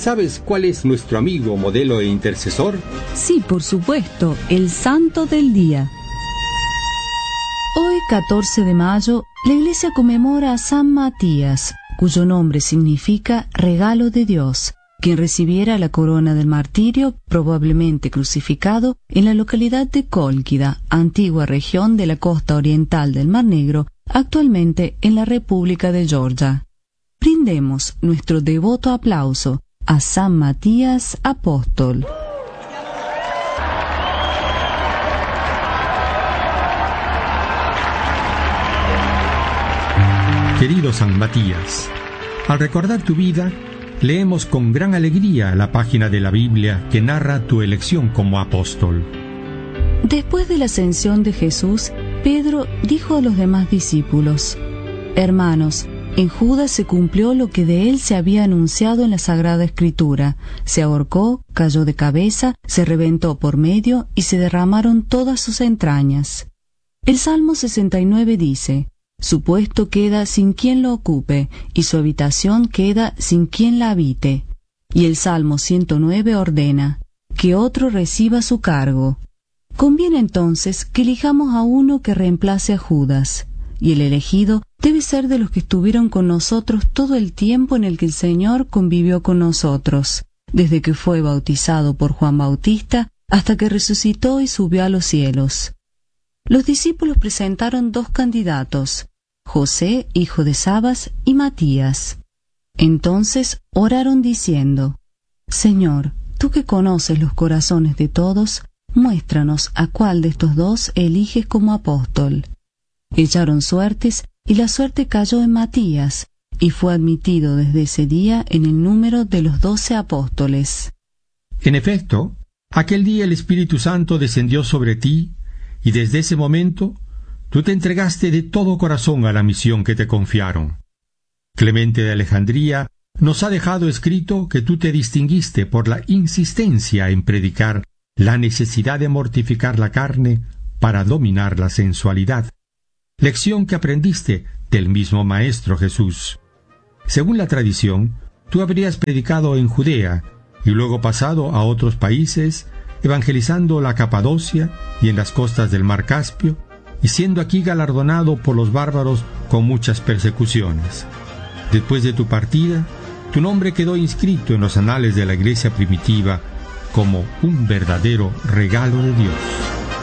¿Sabes cuál es nuestro amigo, modelo e intercesor? Sí, por supuesto, el Santo del Día. Hoy, 14 de mayo, la Iglesia conmemora a San Matías, cuyo nombre significa regalo de Dios, quien recibiera la corona del martirio, probablemente crucificado, en la localidad de Cólquida, antigua región de la costa oriental del Mar Negro, actualmente en la República de Georgia. Brindemos nuestro devoto aplauso a San Matías Apóstol. Querido San Matías, al recordar tu vida, leemos con gran alegría la página de la Biblia que narra tu elección como apóstol. Después de la ascensión de Jesús, Pedro dijo a los demás discípulos: Hermanos, en Judas se cumplió lo que de él se había anunciado en la Sagrada Escritura. Se ahorcó, cayó de cabeza, se reventó por medio y se derramaron todas sus entrañas. El Salmo 69 dice: Su puesto queda sin quien lo ocupe, y su habitación queda sin quien la habite. Y el Salmo 109 ordena: que otro reciba su cargo. Conviene entonces que elijamos a uno que reemplace a Judas, y el elegido debe ser de los que estuvieron con nosotros todo el tiempo en el que el Señor convivió con nosotros, desde que fue bautizado por Juan Bautista hasta que resucitó y subió a los cielos. Los discípulos presentaron 2 candidatos, José, hijo de Sabas, y Matías. Entonces oraron diciendo: Señor, tú que conoces los corazones de todos, muéstranos a cuál de estos 2 eliges como apóstol. Echaron suertes, y la suerte cayó en Matías, y fue admitido desde ese día en el número de los 12 apóstoles. En efecto, aquel día el Espíritu Santo descendió sobre ti, y desde ese momento tú te entregaste de todo corazón a la misión que te confiaron. Clemente de Alejandría nos ha dejado escrito que tú te distinguiste por la insistencia en predicar la necesidad de mortificar la carne para dominar la sensualidad, lección que aprendiste del mismo Maestro Jesús. Según la tradición, tú habrías predicado en Judea y luego pasado a otros países, evangelizando la Capadocia y en las costas del Mar Caspio, y siendo aquí galardonado por los bárbaros con muchas persecuciones. Después de tu partida, tu nombre quedó inscrito en los anales de la Iglesia primitiva como un verdadero regalo de Dios.